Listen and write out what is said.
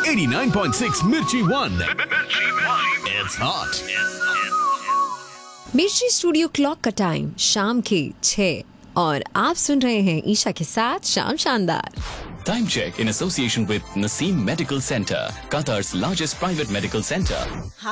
89.6 Mirchi One. It's hot. मिर्ची studio clock का time शाम के 6 और आप सुन रहे हैं ईशा के साथ शाम शानदार। Time check in association with Naseem Medical Center, Qatar's largest private medical center.